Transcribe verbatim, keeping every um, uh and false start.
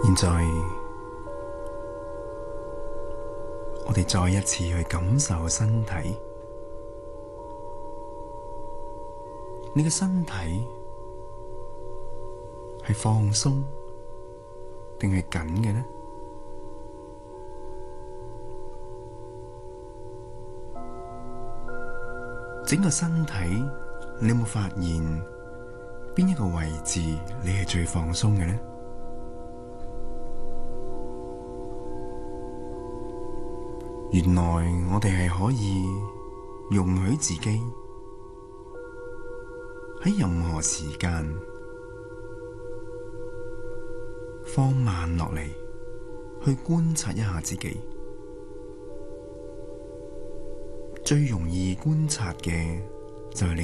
現在，我哋再一次去感受身體。你嘅身體係放鬆定係緊嘅呢？整個身體，你有冇發現邊一個位置你係最放鬆嘅呢？原來我哋係可以容許自己喺任何時間放慢落嚟，去觀察一下自己。最容易觀察嘅就係你